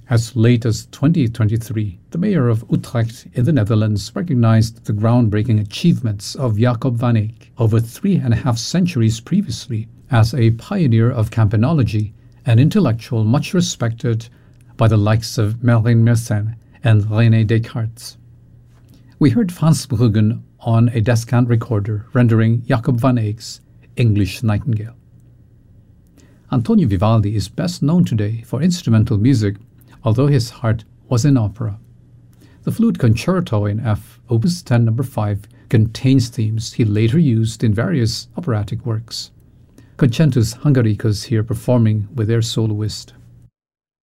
As late as 2023, the mayor of Utrecht in the Netherlands recognized the groundbreaking achievements of Jacob van Eyck over 3.5 centuries previously as a pioneer of campanology, an intellectual much respected by the likes of Marin Mersenne and René Descartes. We heard Frans Bruggen on a descant recorder rendering Jacob van Eyck's English Nightingale. Antonio Vivaldi is best known today for instrumental music, although his heart was in opera. The Flute Concerto in F, Opus 10 No. 5, contains themes he later used in various operatic works. Concentus Hungaricus here performing with their soloist.